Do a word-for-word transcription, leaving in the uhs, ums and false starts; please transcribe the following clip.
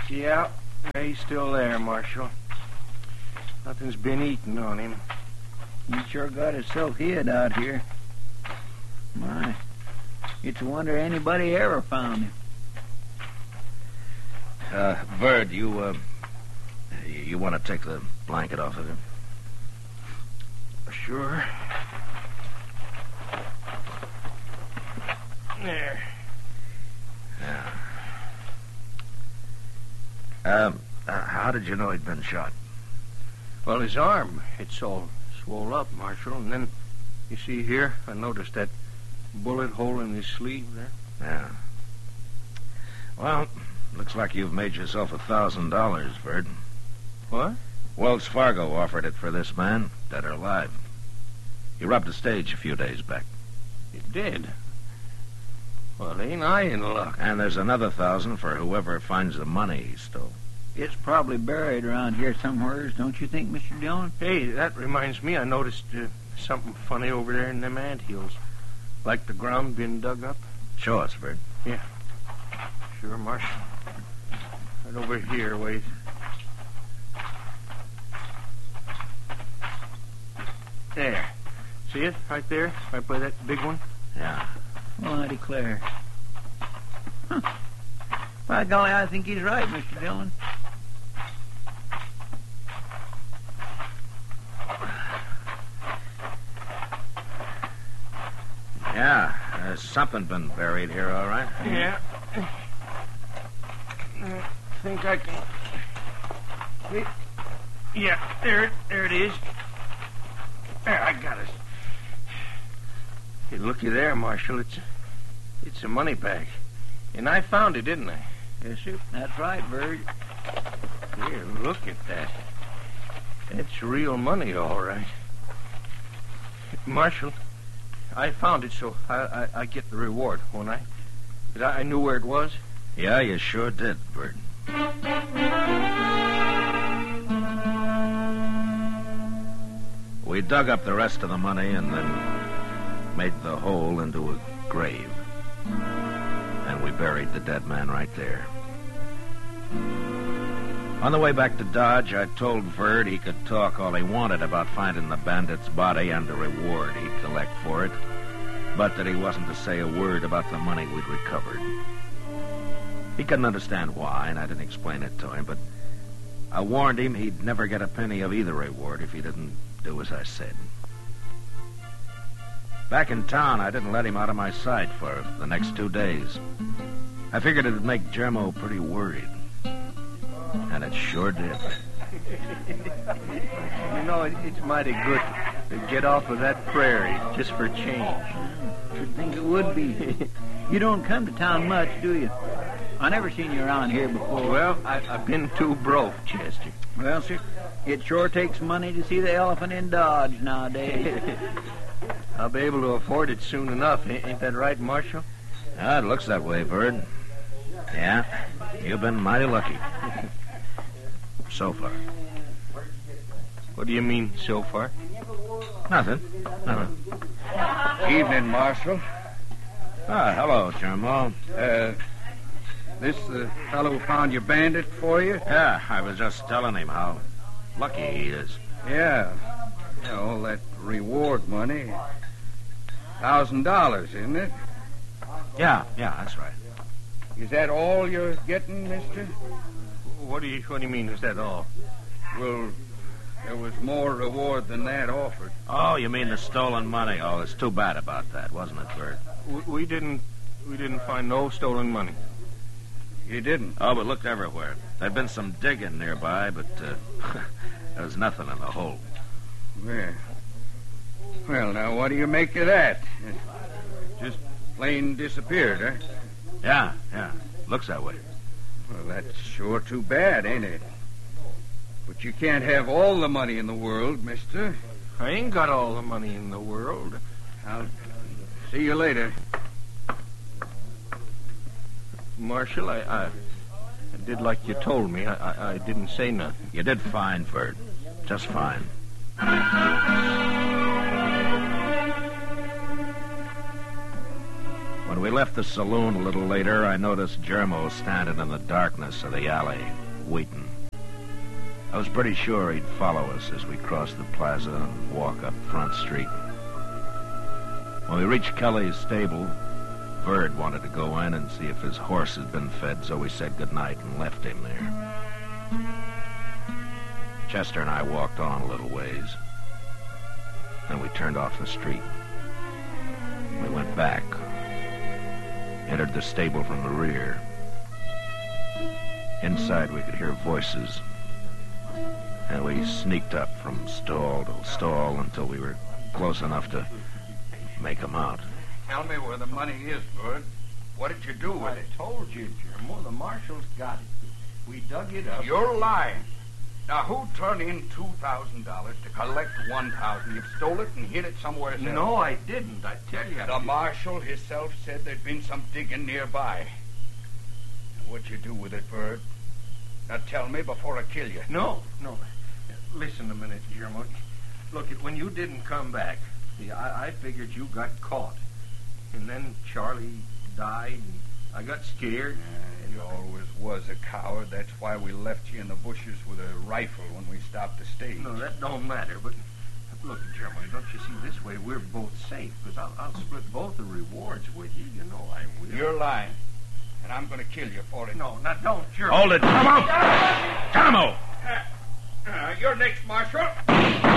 Yeah, he's still there, Marshal. Nothing's been eaten on him. He sure got himself hid out here. My, it's a wonder anybody ever found him. Uh, Bird, you, uh, you want to take the blanket off of him? Sure. There. Yeah. Um, uh, how did you know he'd been shot? Well, his arm, it's all swole up, Marshal. And then, you see here, I noticed that bullet hole in his sleeve there. Yeah. Well, looks like you've made yourself a thousand dollars, Bird. What? Wells Fargo offered it for this man, dead or alive. He robbed a stage a few days back. He did? Well, ain't I in luck? And there's another thousand for whoever finds the money he stole. It's probably buried around here somewheres, don't you think, Mister Dillon? Hey, that reminds me, I noticed uh, something funny over there in them anthills. Like the ground been dug up. Show us, Bird. Yeah. Sure, Marshal. Right over here, wait. There. See it? Right there? Right by that big one? Yeah. Well, I declare. Huh. By golly, I think he's right, Mister Dillon. Yeah, there's something been buried here, all right. Yeah. I think I can... Wait. Yeah, there, it- there it is. There, I got it. Hey, looky there, Marshal. It's, it's a money bag. And I found it, didn't I? Yes, sir. That's right, Bird. Here, look at that. That's real money, all right. Marshal, I found it, so I, I, I get the reward, won't I? 'Cause I, I knew where it was. Yeah, you sure did, Bird. We dug up the rest of the money and then made the hole into a grave. And we buried the dead man right there. On the way back to Dodge, I told Verd he could talk all he wanted about finding the bandit's body and the reward he'd collect for it, but that he wasn't to say a word about the money we'd recovered. He couldn't understand why, and I didn't explain it to him, but I warned him he'd never get a penny of either reward if he didn't do as I said. Back in town, I didn't let him out of my sight for the next two days. I figured it'd make Jermo pretty worried. And it sure did. You know, it, it's mighty good to get off of that prairie just for change. Should think it would be. You don't come to town much, do you? I never seen you around here before. Well, I, I've been too broke, Chester. Well, sir, it sure takes money to see the elephant in Dodge nowadays. I'll be able to afford it soon enough. Ain't ain't that right, Marshal? Ah, it looks that way, Bird. Yeah, you've been mighty lucky. So far. What do you mean, so far? Nothing. Nothing. Evening, Marshal. Ah, hello, Jermo. Uh, this the fellow who found your bandit for you? Yeah, I was just telling him how lucky he is. Yeah. Yeah, all that reward money. Thousand dollars, isn't it? Yeah, yeah, that's right. Is that all you're getting, mister? What do you What do you mean? Is that all? Well, there was more reward than that offered. Oh, you mean the stolen money? Oh, it's too bad about that, wasn't it, Bert? We, we didn't. We didn't find no stolen money. You didn't? Oh, but looked everywhere. There'd been some digging nearby, but uh, there was nothing in the hole. Well, well, now what do you make of that? It just plain disappeared, huh? Yeah, yeah. Looks that way. Well, that's sure too bad, ain't it? But you can't have all the money in the world, mister. I ain't got all the money in the world. I'll see you later. Marshal, I, I, I did like you told me. I, I, I didn't say nothing. You did fine, Bert. Just fine. When When we left the saloon a little later, I noticed Germo standing in the darkness of the alley, waiting. I was pretty sure he'd follow us as we crossed the plaza and walk up Front Street. When we reached Kelly's stable, Verd wanted to go in and see if his horse had been fed, so we said goodnight and left him there. Chester and I walked on a little ways. Then we turned off the street. We went back, entered the stable from the rear. Inside we could hear voices, and we sneaked up from stall to stall until we were close enough to make 'em out. Tell me where the money is, Bud. What did you do with I it? told you, Germo. The marshals got it. We dug it up. You're lying. Now, who turned in two thousand dollars to collect one thousand dollars? You've stole it and hid it somewhere else. No, I didn't. I tell you. The marshal himself said there'd been some digging nearby. What'd you do with it, Bud? Now, tell me before I kill you. No, no. Listen a minute, Germo. Look, when you didn't come back, see, I, I figured you got caught. And then Charlie died, and I got scared. Uh, you always was a coward. That's why we left you in the bushes with a rifle when we stopped the stage. No, that don't matter, but look, Germo, don't you see, this way we're both safe, because I'll, I'll split both the rewards with you. You know I will. You're lying, and I'm going to kill you for it. No, now don't, Germo. Hold it, Germo! Germo! Uh, uh, you're next, Marshal.